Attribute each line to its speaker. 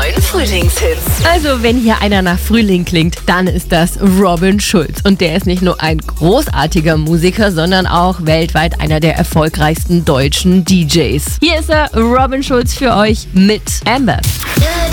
Speaker 1: neuen Frühlingshits.
Speaker 2: Also, wenn hier einer nach Frühling klingt, dann ist das Robin Schulz. Und der ist nicht nur ein großartiger Musiker, sondern auch weltweit einer der erfolgreichsten deutschen DJs. Hier ist er, Robin Schulz, für euch mit Amber.